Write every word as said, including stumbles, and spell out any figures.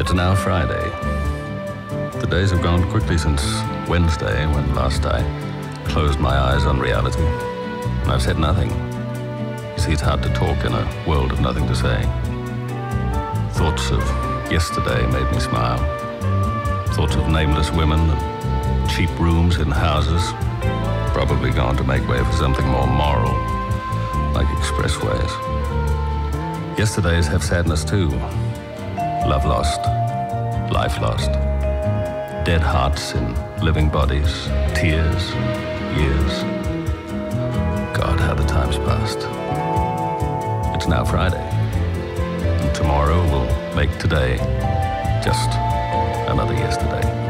It's now Friday. The days have gone quickly since Wednesday, when last I closed my eyes on reality. And I've said nothing. You see, it's hard to talk in a world of nothing to say. Thoughts of yesterday made me smile. Thoughts of nameless women and cheap rooms in houses, probably gone to make way for something more moral, like expressways. Yesterdays have sadness too. Love lost, life lost, dead hearts in living bodies, tears, years. God, how the time's passed. It's now Friday, and tomorrow will make today just another yesterday.